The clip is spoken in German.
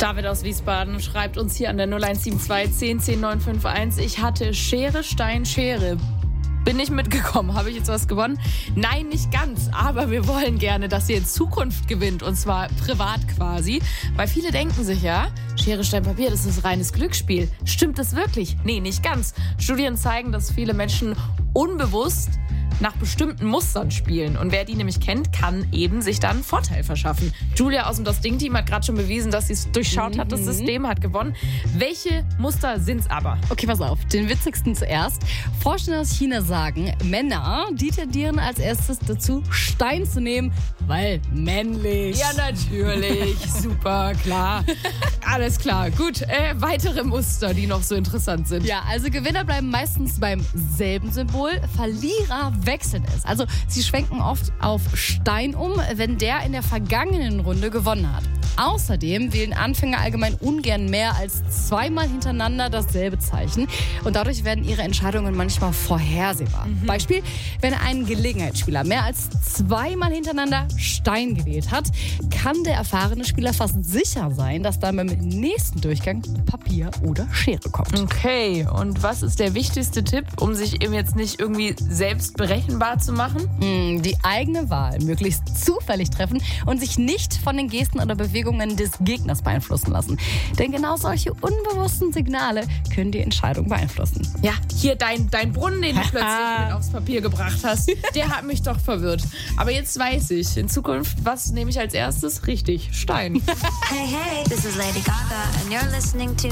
David aus Wiesbaden schreibt uns hier an der 0172 10 10 951. Ich hatte Schere, Stein, Schere. Bin ich mitgekommen? Habe ich jetzt was gewonnen? Nein, nicht ganz. Aber wir wollen gerne, dass ihr in Zukunft gewinnt. Und zwar privat quasi. Weil viele denken sich ja, Schere, Stein, Papier, das ist reines Glücksspiel. Stimmt das wirklich? Nee, nicht ganz. Studien zeigen, dass viele Menschen unbewusst nach bestimmten Mustern spielen. Und wer die nämlich kennt, kann eben sich dann einen Vorteil verschaffen. Julia aus dem Das Ding-Team hat gerade schon bewiesen, dass sie es durchschaut hat. Das System hat gewonnen. Welche Muster sind's aber? Okay, pass auf. Den witzigsten zuerst. Forscher aus China sagen, Männer, die tendieren als erstes dazu, Stein zu nehmen, weil männlich. Ja, natürlich. Super, klar. Alles klar. Gut, weitere Muster, die noch so interessant sind. Ja, also Gewinner bleiben meistens beim selben Symbol. Verlierer wechseln es. Also sie schwenken oft auf Stein um, wenn der in der vergangenen Runde gewonnen hat. Außerdem wählen Anfänger allgemein ungern mehr als zweimal hintereinander dasselbe Zeichen. Und dadurch werden ihre Entscheidungen manchmal vorhersehbar. Beispiel, wenn ein Gelegenheitsspieler mehr als zweimal hintereinander Stein gewählt hat, kann der erfahrene Spieler fast sicher sein, dass dann beim nächsten Durchgang Papier oder Schere kommt. Okay, und was ist der wichtigste Tipp, um sich eben jetzt nicht irgendwie selbst berechenbar zu machen? Die eigene Wahl möglichst zufällig treffen und sich nicht von den Gesten oder Bewegungen des Gegners beeinflussen lassen. Denn genau solche unbewussten Signale können die Entscheidung beeinflussen. Ja, hier dein Brunnen, den du plötzlich mit aufs Papier gebracht hast, der hat mich doch verwirrt. Aber jetzt weiß ich, in Zukunft, was nehme ich als erstes? Richtig, Stein. Hey, hey, this is Lady Gaga and you're listening to